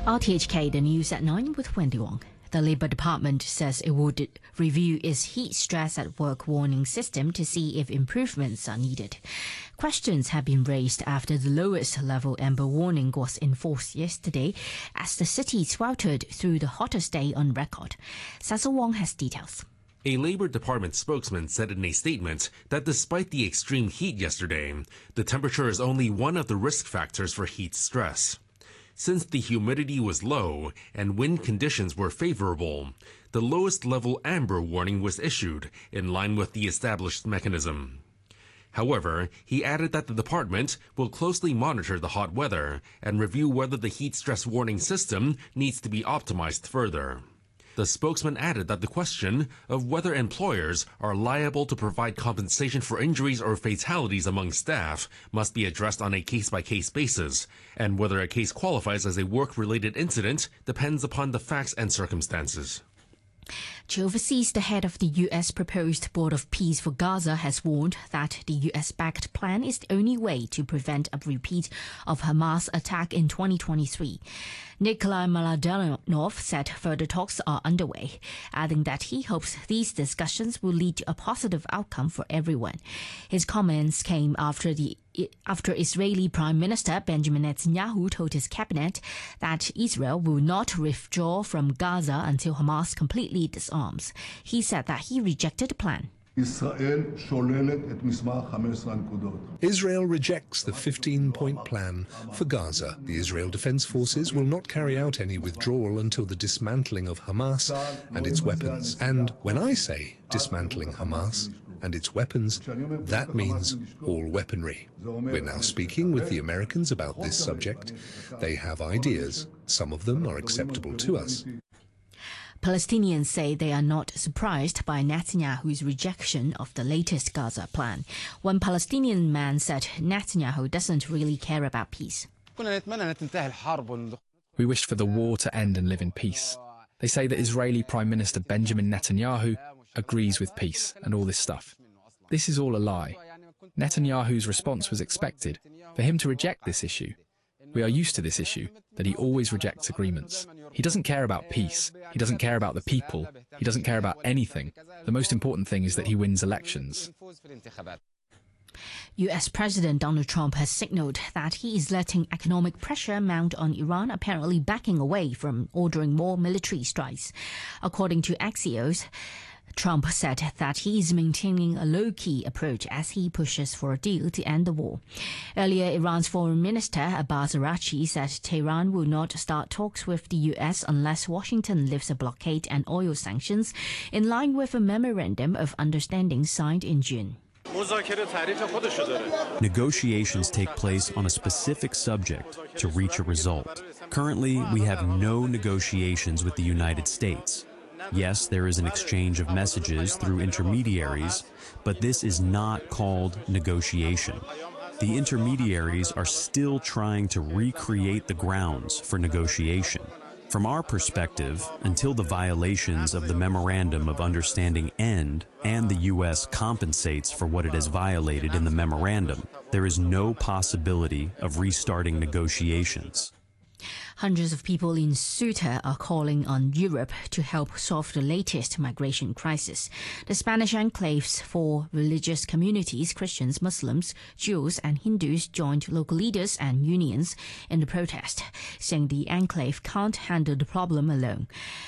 RTHK, the news at 9 with Wendy Wong. The Labour Department says it would review its heat stress at work warning system to see if improvements are needed. Questions have been raised after the lowest level amber warning was enforced yesterday as the city sweltered through the hottest day on record. Cecil Wong has details. A Labour Department spokesman said in a statement that despite the extreme heat yesterday, the temperature is only one of the risk factors for heat stress. Since the humidity was low and wind conditions were favorable, the lowest level amber warning was issued in line with the established mechanism. However, he added that the department will closely monitor the hot weather and review whether the heat stress warning system needs to be optimized further. The spokesman added that the question of whether employers are liable to provide compensation for injuries or fatalities among staff must be addressed on a case-by-case basis, and whether a case qualifies as a work-related incident depends upon the facts and circumstances. Overseas, the head of the U.S. proposed Board of Peace for Gaza has warned that the U.S.-backed plan is the only way to prevent a repeat of Hamas attack in 2023. Nikolai Mladenov said further talks are underway, adding that he hopes these discussions will lead to a positive outcome for everyone. His comments came after Israeli Prime Minister Benjamin Netanyahu told his cabinet that Israel will not withdraw from Gaza until Hamas completely disarms. He said that he rejected the plan. Israel rejects the 15-point plan for Gaza. The Israel Defense Forces will not carry out any withdrawal until the dismantling of Hamas and its weapons. And when I say dismantling Hamas and its weapons, that means all weaponry. We're now speaking with the Americans about this subject. They have ideas. Some of them are acceptable to us. Palestinians say they are not surprised by Netanyahu's rejection of the latest Gaza plan. One Palestinian man said Netanyahu doesn't really care about peace. We wished for the war to end and live in peace. They say that Israeli Prime Minister Benjamin Netanyahu agrees with peace and all this stuff. This is all a lie. Netanyahu's response was expected, for him to reject this issue. We are used to this issue, that he always rejects agreements. He doesn't care about peace. He doesn't care about the people. He doesn't care about anything. The most important thing is that he wins elections. U.S. President Donald Trump has signaled that he is letting economic pressure mount on Iran, apparently backing away from ordering more military strikes. According to Axios, Trump said that he is maintaining a low-key approach as he pushes for a deal to end the war. Earlier, Iran's Foreign Minister Abbas Araghchi said Tehran will not start talks with the U.S. unless Washington lifts a blockade and oil sanctions, in line with a memorandum of understanding signed in June. Negotiations take place on a specific subject to reach a result. Currently, we have no negotiations with the United States. Yes, there is an exchange of messages through intermediaries, but this is not called negotiation. The intermediaries are still trying to recreate the grounds for negotiation. From our perspective, until the violations of the Memorandum of Understanding end and the U.S. compensates for what it has violated in the memorandum, there is no possibility of restarting negotiations. Hundreds of people in Ceuta are calling on Europe to help solve the latest migration crisis. The Spanish enclave's 4 religious communities, Christians, Muslims, Jews and Hindus, joined local leaders and unions in the protest, saying the enclave can't handle the problem alone.